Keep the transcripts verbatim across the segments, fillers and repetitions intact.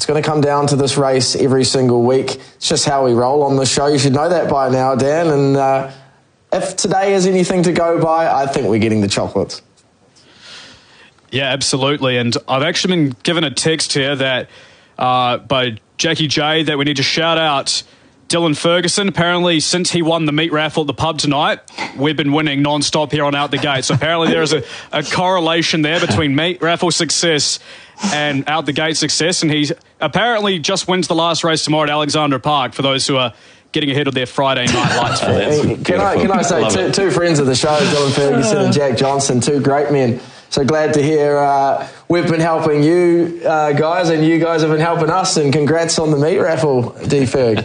It's going to come down to this race every single week. It's just how we roll on the show. You should know that by now, Dan. And uh, if today is anything to go by, I think we're getting the chocolates. Yeah, absolutely. And I've actually been given a text here that uh, by Jackie J that we need to shout out Dylan Ferguson. Apparently, since he won the meat raffle at the pub tonight, we've been winning non-stop here on Out the Gate. So apparently there is a, a correlation there between meat raffle success and Out the Gate success. And he apparently just wins the last race tomorrow at Alexandra Park for those who are getting ahead of their Friday night lights. For hey, can, I, can I say, two, two friends of the show, Dylan Ferguson and Jack Johnson, two great men. So glad to hear uh, we've been helping you uh, guys and you guys have been helping us, and congrats on the meat raffle, D-Ferg.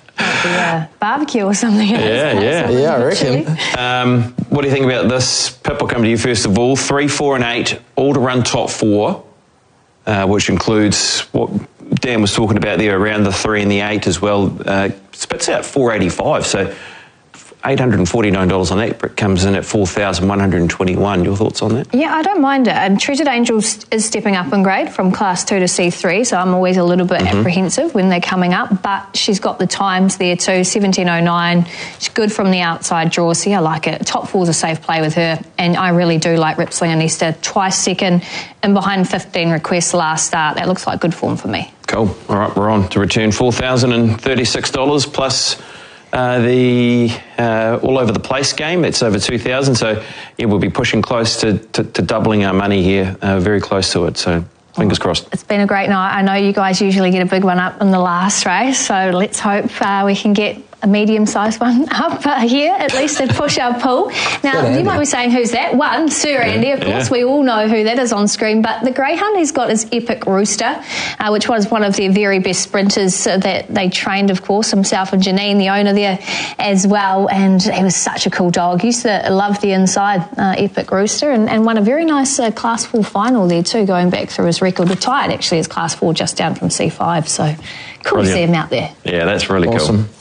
Yeah, barbecue or something. Yeah, yeah. Yeah, I reckon. Um, what do you think about this? Pip, will come to you first of all. Three, four and eight, all to run top four, uh, which includes what Dan was talking about there around the three and the eight as well. Uh, spits out four eighty-five, so eight hundred forty-nine dollars on that. It comes in at four thousand one hundred twenty-one. Your thoughts on that? Yeah, I don't mind it. Um, Treasured Angel is stepping up in grade from class two to C three, so I'm always a little bit mm-hmm. apprehensive when they're coming up, but she's got the times there too, seventeen oh nine. She's good from the outside draw, so yeah, I like it. Top four's a safe play with her, and I really do like Ripslinger Nesta. Twice second and behind fifteen requests last start. That looks like good form for me. Cool. All right, we're on to return four thousand thirty-six dollars plus Uh, the uh, all over the place game. It's over two thousand, so yeah, we'll be pushing close to, to, to doubling our money here, uh, very close to it, so fingers crossed. It's been a great night. I know you guys usually get a big one up in the last race, so let's hope uh, we can get a medium-sized one up uh, here, at least to push our pool. Now, you might be saying, who's that? One, Sir Andy, of course, yeah. We all know who that is on screen, but the greyhound he's got is Epic Rooster, uh, which was one of their very best sprinters uh, that they trained, of course, himself and Janine, the owner there, as well, and he was such a cool dog. Used to love the inside, uh, Epic Rooster, and, and won a very nice uh, Class four final there too, going back through his record. Retired, actually, as Class four, just down from C five, so cool Brilliant. To see him out there. Yeah, that's really awesome. Cool.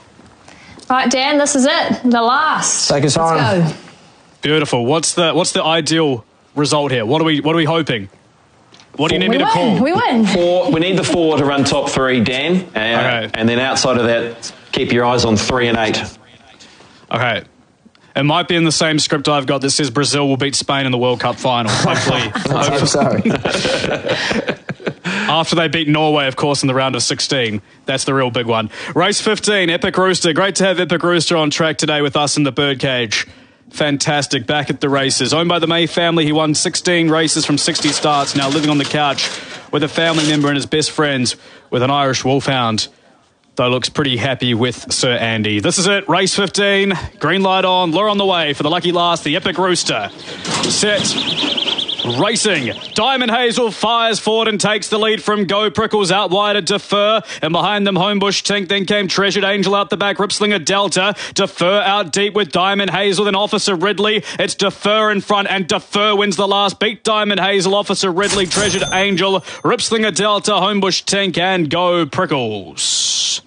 Right, Dan, this is it. The last. Take us Let's home. Go. Beautiful. What's the what's the ideal result here? What are we what are we hoping? What do you need we me to win. call? We win. Four. We need the four to run top three, Dan. Uh, okay. And then outside of that, keep your eyes on three and eight. Okay. It might be in the same script I've got that says Brazil will beat Spain in the World Cup final. Hopefully. I'm sorry. After they beat Norway, of course, in the round of sixteen. That's the real big one. Race fifteen, Epic Rooster. Great to have Epic Rooster on track today with us in the birdcage. Fantastic. Back at the races. Owned by the May family, he won sixteen races from sixty starts, now living on the couch with a family member and his best friends with an Irish wolfhound. Though looks pretty happy with Sir Andy. This is it, race fifteen. Green light on, lure on the way for the lucky last, the Epic Rooster. Set. Racing. Diamond Hazel fires forward and takes the lead from Go Prickles out wide at Defer, and behind them Homebush Tink, then came Treasured Angel out the back, Ripslinger Delta, Defer out deep with Diamond Hazel, then Officer Ridley. It's Defer in front, and Defer wins the last. Beat Diamond Hazel, Officer Ridley, Treasured Angel, Ripslinger Delta, Homebush Tink, and Go Prickles.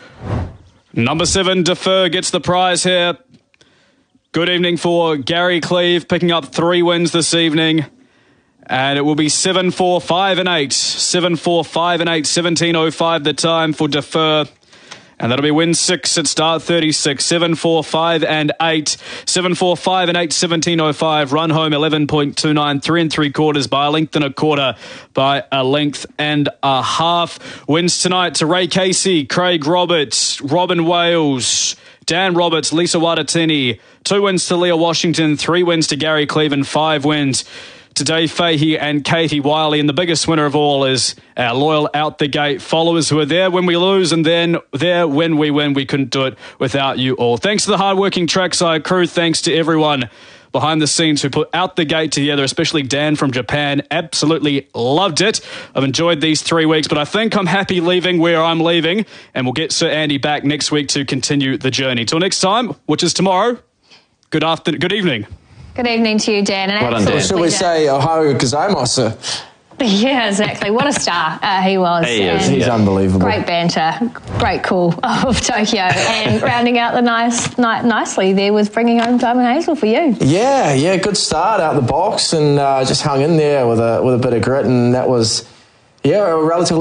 Number seven, Defer gets the prize here. Good evening for Gary Cleve, picking up three wins this evening. And it will be seven, four, five and eight. seven, four, five and eight. seventeen oh five the time for Defer. And that'll be win six at start thirty-six. seven, four, five and eight. seven, four, five and eight. seventeen oh five. Run home eleven point two nine. Three and three quarters by a length and a quarter. By a length and a half. Wins tonight to Ray Casey, Craig Roberts, Robin Wales, Dan Roberts, Lisa Watatini. Two wins to Leah Washington. Three wins to Gary Cleve and five wins to Dave Fahey and Katie Wiley. And the biggest winner of all is our loyal out the gate followers who are there when we lose and then there when we win. We couldn't do it without you all. Thanks to the hardworking Trackside crew. Thanks to everyone behind the scenes who put out the gate together, especially Dan from Japan. Absolutely loved it. I've enjoyed these three weeks, but I think I'm happy leaving where I'm leaving, and we'll get Sir Andy back next week to continue the journey. Till next time, which is tomorrow, good afternoon, good evening. Good evening to you, Dan. And well done, Dan. Should we say Ohio Gozaimasu? Yeah, exactly. What a star uh, he was. He is. He's yeah. unbelievable. Great banter, great call of Tokyo, and rounding out the nice, ni- nicely there with bringing home Diamond Hazel for you. Yeah, yeah, good start out the box, and uh, just hung in there with a with a bit of grit, and that was yeah, a relatively